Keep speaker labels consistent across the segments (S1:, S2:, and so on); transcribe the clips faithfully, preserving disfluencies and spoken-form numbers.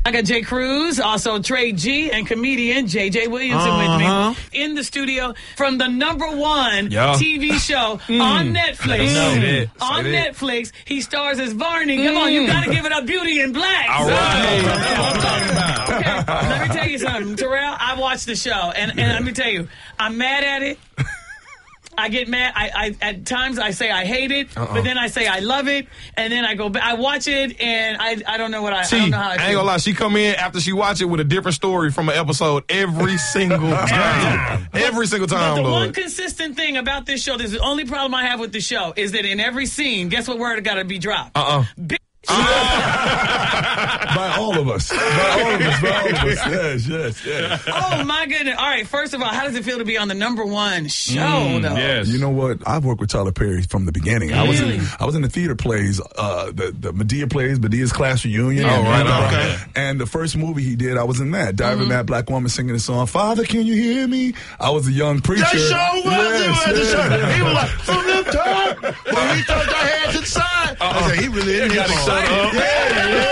S1: I got Jay Cruz, also Trey G, and comedian J J Williamson
S2: uh-huh.
S1: with me in the studio from the number one
S2: Yo.
S1: T V show mm. on Netflix.
S2: Mm.
S1: On Netflix, he stars as Barney. Come mm. on, you got to give it up, Beauty in Black.
S2: All
S1: right. Okay, let me tell you something. Terrell, I watched the show, and, and let me tell you, I'm mad at it. I get mad. I, I at times I say I hate it, uh-uh. but then I say I love it, and then I go back. I watch it, and I I don't know what I,
S2: See,
S1: I don't know how I,
S2: I
S1: feel.
S2: ain't gonna lie. She come in after she watch it with a different story from an episode every single time. every single time.
S1: But the
S2: Lord.
S1: one consistent thing about this show, this is the only problem I have with the show, is that in every scene, guess what word got to be dropped?
S2: Uh uh
S1: Bitch.
S3: By all of us. By all of us. By all of us. Yes, yes, yes.
S1: Oh, my goodness. All right, first of all, how does it feel to be on the number one show,
S2: mm,
S1: though?
S2: Yes.
S3: You know what? I've worked with Tyler Perry from the beginning.
S1: Really?
S3: I was in I was in the theater plays, uh, the, the Medea plays, Medea's Class Reunion.
S2: Yeah.
S3: And,
S2: Oh, right,
S3: uh,
S2: okay.
S3: And the first movie he did, I was in that. Diving mm-hmm. Mad Black Woman singing the song, Father, can you hear me? I was a young preacher.
S4: That show was
S3: yes,
S4: it was
S3: yes,
S4: the
S3: yes.
S4: He was like, from the top, when we throw our hands inside. Uh-uh. I said, he really is.
S2: Got excited.
S4: Yeah, yeah.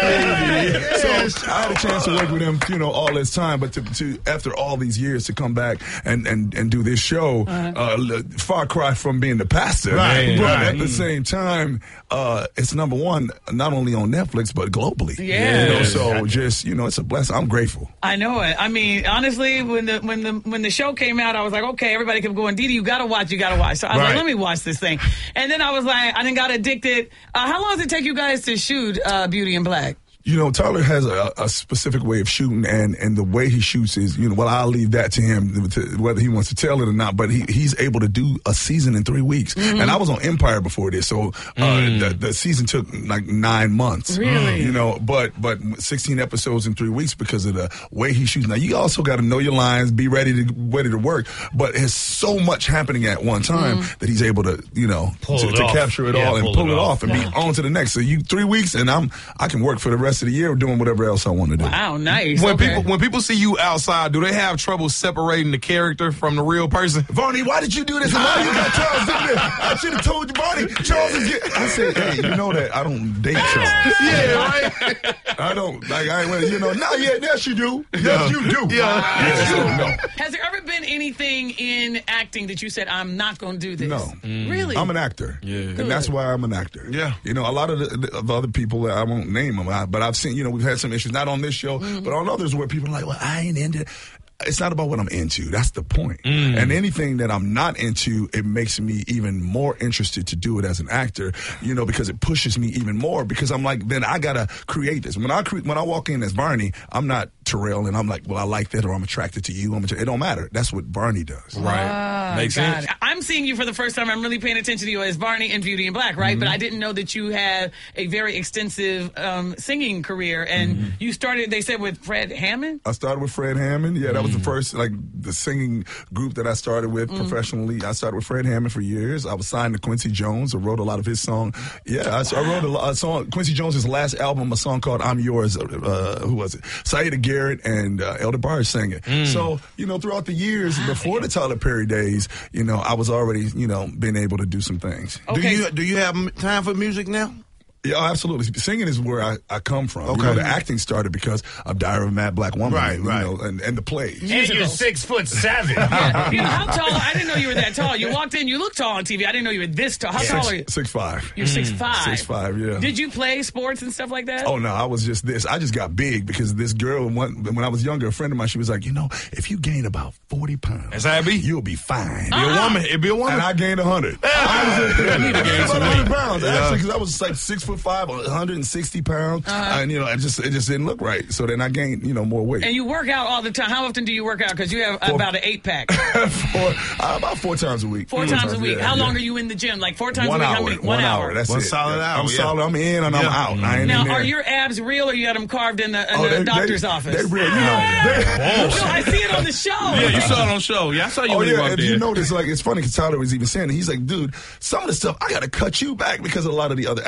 S3: So I had a chance to work with him, you know, all this time. But to, to after all these years to come back and, and, and do this show, uh-huh. uh, far cry from being the pastor.
S4: Right,
S3: but
S4: right.
S3: at the same time, uh, it's number one not only on Netflix but globally.
S1: Yeah.
S3: You know, so just you know, it's a blessing. I'm grateful.
S1: I know it. I mean, honestly, when the when the when the show came out, I was like, okay, everybody kept going, Didi, you gotta watch, you gotta watch. So I was
S2: right.
S1: like, let me watch this thing. And then I was like, I then got addicted. Uh, how long does it take you guys to shoot uh, Beauty in Black?
S3: You know, Tyler has a, a specific way of shooting, and, and the way he shoots is, you know, well, I'll leave that to him, to, whether he wants to tell it or not, but he, he's able to do a season in three weeks. Mm-hmm. And I was on Empire before this, so uh, mm. the, the season took like nine months.
S1: Really?
S3: You know, but but sixteen episodes in three weeks because of the way he shoots. Now, you also got to know your lines, be ready to ready to work, but there's so much happening at one time mm. that he's able to, you know,
S4: pull
S3: to,
S4: it
S3: to
S4: off.
S3: capture it
S4: yeah,
S3: all and
S4: pull,
S3: pull
S4: it
S3: it
S4: off,
S3: off and
S1: yeah.
S3: be on to the next. So you three weeks, and I'm I can work for the rest of the year doing whatever else I want to do.
S1: Wow, nice.
S2: When
S1: okay.
S2: people when people see you outside, do they have trouble separating the character from the real person?
S3: Barney, why did you do this? And why you got Charles in there? I should have told you, Barney. Charles is get. I said, hey, you know that I don't date Charles.
S2: Yeah, right.
S3: I don't like. I ain't. You know. No, yeah, yes you do. Yes
S2: Yeah.
S3: you do.
S2: Yeah.
S3: Yeah, so, no.
S1: Has there ever been anything in acting that you said, I'm not going to do this?
S3: No.
S2: Mm.
S1: Really?
S3: I'm an actor.
S2: Yeah.
S3: And
S1: Good.
S3: that's why I'm an actor.
S2: Yeah.
S3: You know, a lot of the, the of other people, I won't name them, I, but I've seen, you know, we've had some issues, not on this show, mm-hmm. but on others where people are like, well, I ain't into it. It's not about what I'm into. That's the point. Mm. And anything that I'm not into, it makes me even more interested to do it as an actor, you know, because it pushes me even more because I'm like, then I got to create this. When I cre- when I walk in as Barney, I'm not Terrell and I'm like, well, I like that or I'm attracted to you. I'm att- it don't matter. That's what Barney does.
S2: Right.
S1: Ah,
S2: Makes
S1: got
S2: sense.
S1: it. I'm seeing you for the first time. I'm really paying attention to you as Barney in Beauty in Black, right?
S3: Mm-hmm.
S1: But I didn't know that you had a very extensive um, singing career. And mm-hmm. you started, they said, with Fred Hammond?
S3: I started with Fred Hammond. Yeah, that was the first, like, the singing group that I started with mm. professionally. I started with Fred Hammond for years. I was signed to Quincy Jones. I wrote a lot of his songs. Yeah, I, I wrote a, lot, a song, Quincy Jones' last album, a song called I'm Yours. Uh, who was it? Saida Garrett and uh, Elder Barge sang it. Mm. So, you know, throughout the years, before the Tyler Perry days, you know, I was already, you know, being able to do some things.
S4: Okay. Do you do you have m- time for music now?
S3: Yeah, absolutely. Singing is where I, I come from.
S4: Okay.
S3: You know, the acting started because of Diary of a Mad Black Woman.
S4: Right,
S3: you
S4: right.
S3: know, and, and the plays.
S4: And you're six foot seven.
S1: Yeah. You know, how tall? I didn't know you were that tall. You walked in, you look tall on T V. I didn't know you were this tall. How tall
S3: Six,
S1: are you?
S3: six five.
S1: You're six five.
S3: Six five, yeah.
S1: Did you play sports and stuff like that?
S3: Oh, no, I was just this. I just got big because this girl, when, when I was younger, a friend of mine, she was like, you know, if you gain about forty pounds,
S2: That's how it be.
S3: you'll be fine.
S2: Be a woman. It'd be a woman.
S3: And I gained one hundred. I was
S2: I need to gain
S3: about
S2: some
S3: one hundred
S2: weight.
S3: pounds,
S2: Yeah.
S3: actually, because I was like six foot five, one hundred sixty pounds. Uh-huh. And, you know, it just, it just didn't look right. So then I gained, you know, more weight.
S1: And you work out all the time. How often do you work out? Because you have
S3: Four.
S1: about an eight pack.
S3: four, uh, about four times a week.
S1: Four times a week.
S3: yeah,
S1: How
S3: yeah.
S1: long are you in the gym? Like four times
S3: One
S1: a week?
S3: hour.
S1: How many?
S3: One,
S1: One
S3: hour.
S1: hour.
S3: That's
S4: One
S3: it.
S4: solid hour,
S3: I'm
S4: yeah.
S3: solid. I'm in and I'm
S4: Yeah.
S3: out. I ain't
S1: Now,
S3: in there.
S1: are your abs real or you got them carved in the, in
S3: Oh,
S1: the
S3: they-
S1: doctor's
S3: they,
S1: office?
S3: They real. You know. They,
S1: No, I see it on the show.
S2: Yeah, you saw it on show. Yeah, I saw you
S3: Oh
S2: when you
S3: yeah,
S2: walked
S3: if
S2: in.
S3: you notice, like it's funny because Tyler was even saying it. He's like, dude, some of the stuff I got to cut you back because a lot of the other actors don't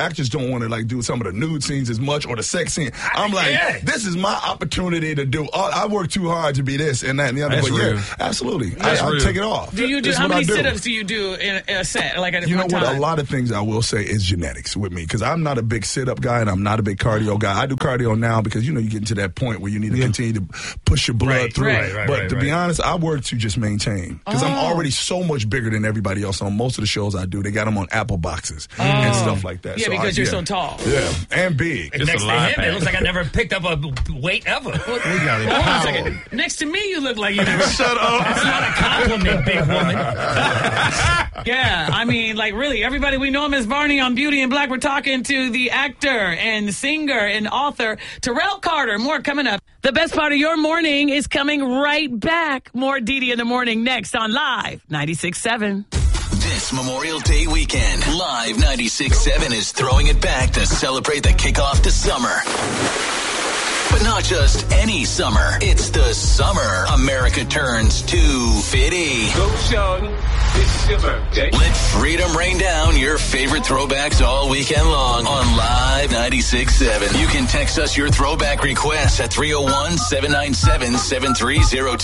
S3: don't want to like do some of the nude scenes as much or the sex scene. I'm like,
S5: Yeah.
S3: this is my opportunity to do. All, I work too hard to be this and that and the other.
S2: That's
S3: but
S2: real.
S3: yeah, absolutely.
S2: That's
S3: I, I
S2: real.
S3: take it off.
S1: Do you do
S3: This is
S1: how
S3: what
S1: many
S3: I do.
S1: sit-ups do you do in a set? Like at
S3: You know
S1: one
S3: what?
S1: time?
S3: A lot of things I will say is genetics with me because I'm not a big sit-up guy and I'm not a big cardio guy. I do cardio now because you know you get into that point where you need to continue to push your blood
S5: Right,
S3: through.
S5: right, right,
S3: but
S5: right,
S3: to be
S5: right.
S3: honest, I work to just maintain because I'm
S1: Oh.
S3: already so much bigger than everybody else on most of the shows I do. They got them on Apple boxes and stuff like that.
S1: Yeah,
S3: So
S1: because
S3: I,
S1: you're
S3: yeah.
S1: so tall.
S3: Yeah, and big.
S5: And next
S2: a
S5: to
S2: lie,
S5: him, it
S2: Pat.
S5: looks like I never picked up a weight ever.
S2: We got it.
S1: Hold on a second. Next to me, you look like you never.
S2: Shut up.
S5: That's not a compliment, big woman.
S1: Yeah, I mean, like really, everybody we know him as Barney on Beauty and Black. We're talking to the actor and singer and author Terrell Carter. More coming up. The best part of your morning is coming right back. More Didi in the morning next on Live ninety-six point seven.
S6: This Memorial Day weekend, Live ninety-six point seven is throwing it back to celebrate the kickoff to summer. But not just any summer. It's the summer America turns to Fitty.
S7: Go, Sean. This is your birthday.
S6: Let freedom rain down your favorite throwbacks all weekend long on Live ninety-six point seven. You can text us your throwback requests at three oh one, seven nine seven, seven three oh two.